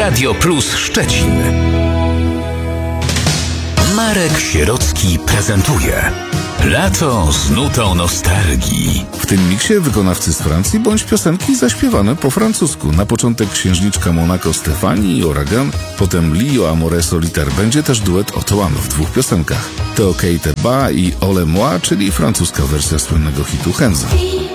Radio Plus Szczecin. Marek Sierocki prezentuje Lato z nutą nostalgii. W tym miksie wykonawcy z Francji bądź piosenki zaśpiewane po francusku. Na początek księżniczka Monaco Stefani i Ouragan, potem Lio Amore Solitaire. Będzie też duet Otoan w 2 piosenkach. To Kate Ba i Ole Moi, czyli francuska wersja słynnego hitu Henza.